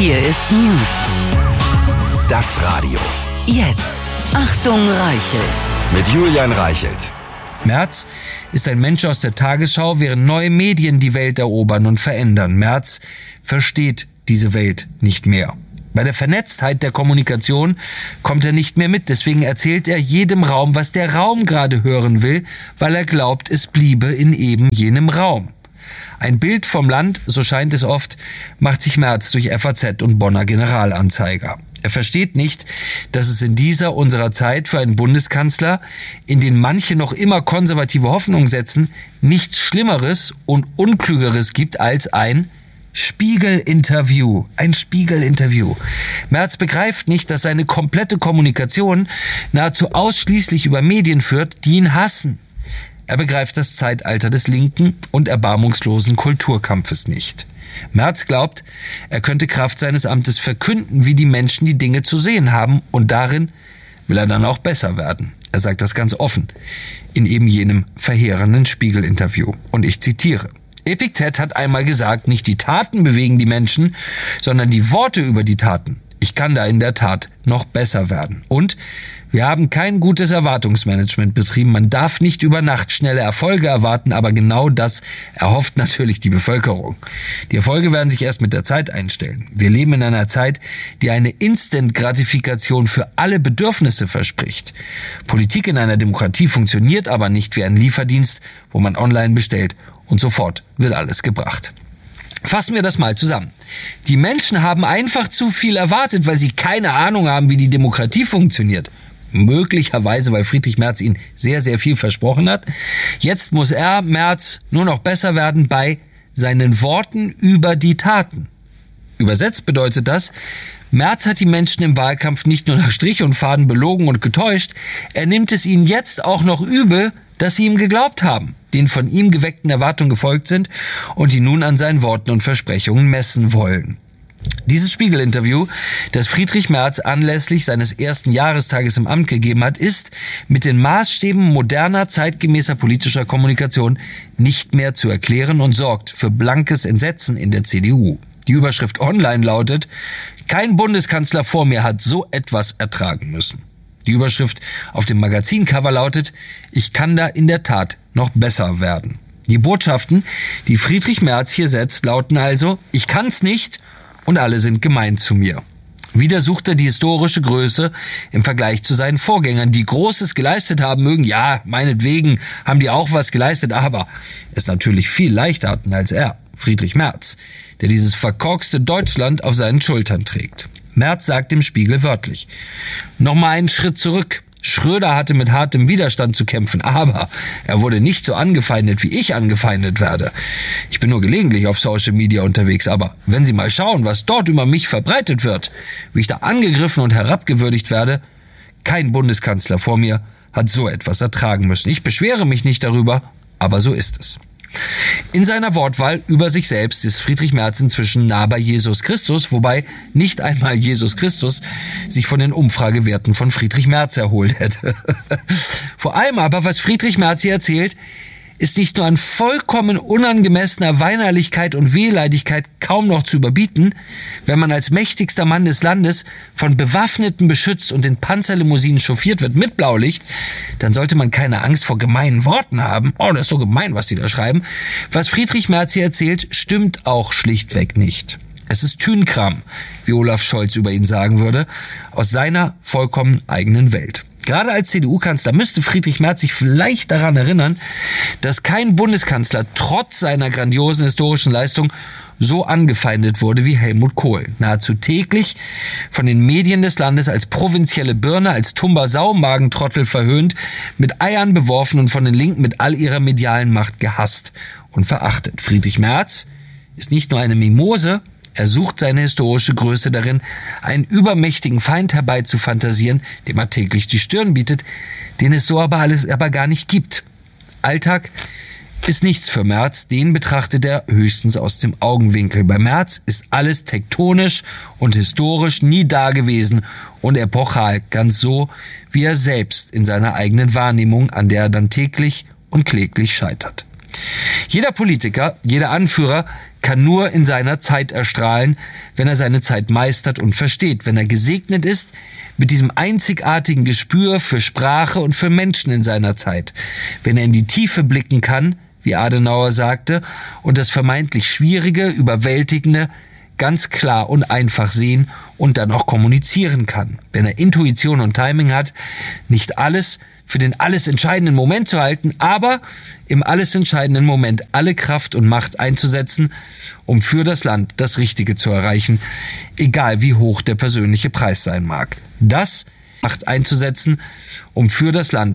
Hier ist News. Das Radio. Jetzt. Achtung, Reichelt. Mit Julian Reichelt. Merz ist ein Mensch aus der Tagesschau, während neue Medien die Welt erobern und verändern. Merz versteht diese Welt nicht mehr. Bei der Vernetztheit der Kommunikation kommt er nicht mehr mit. Deswegen erzählt er jedem Raum, was der Raum gerade hören will, weil er glaubt, es bliebe in eben jenem Raum. Ein Bild vom Land, so scheint es oft, macht sich Merz durch FAZ und Bonner Generalanzeiger. Er versteht nicht, dass es in dieser unserer Zeit für einen Bundeskanzler, in den manche noch immer konservative Hoffnung setzen, nichts Schlimmeres und Unklügeres gibt als ein Spiegel-Interview. Ein Spiegel-Interview. Merz begreift nicht, dass seine komplette Kommunikation nahezu ausschließlich über Medien führt, die ihn hassen. Er begreift das Zeitalter des linken und erbarmungslosen Kulturkampfes nicht. Merz glaubt, er könnte Kraft seines Amtes verkünden, wie die Menschen die Dinge zu sehen haben, und darin will er dann auch besser werden. Er sagt das ganz offen in eben jenem verheerenden Spiegel-Interview. Und ich zitiere: Epiktet hat einmal gesagt, nicht die Taten bewegen die Menschen, sondern die Worte über die Taten. Ich kann da in der Tat noch besser werden. Und wir haben kein gutes Erwartungsmanagement betrieben. Man darf nicht über Nacht schnelle Erfolge erwarten, aber genau das erhofft natürlich die Bevölkerung. Die Erfolge werden sich erst mit der Zeit einstellen. Wir leben in einer Zeit, die eine Instant-Gratifikation für alle Bedürfnisse verspricht. Politik in einer Demokratie funktioniert aber nicht wie ein Lieferdienst, wo man online bestellt und sofort wird alles gebracht. Fassen wir das mal zusammen. Die Menschen haben einfach zu viel erwartet, weil sie keine Ahnung haben, wie die Demokratie funktioniert. Möglicherweise, weil Friedrich Merz ihnen sehr, sehr viel versprochen hat. Jetzt muss Merz, nur noch besser werden bei seinen Worten über die Taten. Übersetzt bedeutet das, Merz hat die Menschen im Wahlkampf nicht nur nach Strich und Faden belogen und getäuscht, er nimmt es ihnen jetzt auch noch übel, dass sie ihm geglaubt haben, den von ihm geweckten Erwartungen gefolgt sind und die nun an seinen Worten und Versprechungen messen wollen. Dieses Spiegel-Interview, das Friedrich Merz anlässlich seines ersten Jahrestages im Amt gegeben hat, ist mit den Maßstäben moderner, zeitgemäßer politischer Kommunikation nicht mehr zu erklären und sorgt für blankes Entsetzen in der CDU. Die Überschrift online lautet: Kein Bundeskanzler vor mir hat so etwas ertragen müssen. Die Überschrift auf dem Magazincover lautet: Ich kann da in der Tat noch besser werden. Die Botschaften, die Friedrich Merz hier setzt, lauten also: Ich kann's nicht und alle sind gemein zu mir. Wieder sucht er die historische Größe im Vergleich zu seinen Vorgängern, die Großes geleistet haben mögen. Ja, meinetwegen haben die auch was geleistet, aber es natürlich viel leichter hatten als er, Friedrich Merz, der dieses verkorkste Deutschland auf seinen Schultern trägt. Merz sagt im Spiegel wörtlich: Nochmal einen Schritt zurück. Schröder hatte mit hartem Widerstand zu kämpfen, aber er wurde nicht so angefeindet, wie ich angefeindet werde. Ich bin nur gelegentlich auf Social Media unterwegs, aber wenn Sie mal schauen, was dort über mich verbreitet wird, wie ich da angegriffen und herabgewürdigt werde, kein Bundeskanzler vor mir hat so etwas ertragen müssen. Ich beschwere mich nicht darüber, aber so ist es. In seiner Wortwahl über sich selbst ist Friedrich Merz inzwischen nah bei Jesus Christus, wobei nicht einmal Jesus Christus sich von den Umfragewerten von Friedrich Merz erholt hätte. Vor allem aber, was Friedrich Merz hier erzählt, ist nicht nur an vollkommen unangemessener Weinerlichkeit und Wehleidigkeit kaum noch zu überbieten, wenn man als mächtigster Mann des Landes von Bewaffneten beschützt und in Panzerlimousinen chauffiert wird mit Blaulicht, dann sollte man keine Angst vor gemeinen Worten haben. Oh, das ist so gemein, was die da schreiben. Was Friedrich Merz hier erzählt, stimmt auch schlichtweg nicht. Es ist Tünkram, wie Olaf Scholz über ihn sagen würde, aus seiner vollkommen eigenen Welt. Gerade als CDU-Kanzler müsste Friedrich Merz sich vielleicht daran erinnern, dass kein Bundeskanzler trotz seiner grandiosen historischen Leistung so angefeindet wurde wie Helmut Kohl. Nahezu täglich von den Medien des Landes als provinzielle Birne, als tumber Saumagentrottel verhöhnt, mit Eiern beworfen und von den Linken mit all ihrer medialen Macht gehasst und verachtet. Friedrich Merz ist nicht nur eine Mimose, er sucht seine historische Größe darin, einen übermächtigen Feind herbeizufantasieren, dem er täglich die Stirn bietet, den es so aber gar nicht gibt. Alltag ist nichts für Merz, den betrachtet er höchstens aus dem Augenwinkel. Bei Merz ist alles tektonisch und historisch nie dagewesen und epochal, ganz so, wie er selbst in seiner eigenen Wahrnehmung, an der er dann täglich und kläglich scheitert. Jeder Politiker, jeder Anführer kann nur in seiner Zeit erstrahlen, wenn er seine Zeit meistert und versteht, wenn er gesegnet ist mit diesem einzigartigen Gespür für Sprache und für Menschen in seiner Zeit, wenn er in die Tiefe blicken kann, wie Adenauer sagte, und das vermeintlich Schwierige, Überwältigende ganz klar und einfach sehen und dann auch kommunizieren kann. Wenn er Intuition und Timing hat, nicht alles für den alles entscheidenden Moment zu halten, aber im alles entscheidenden Moment alle Kraft und Macht einzusetzen, um für das Land das Richtige zu erreichen, egal wie hoch der persönliche Preis sein mag. Das Macht einzusetzen, um für das Land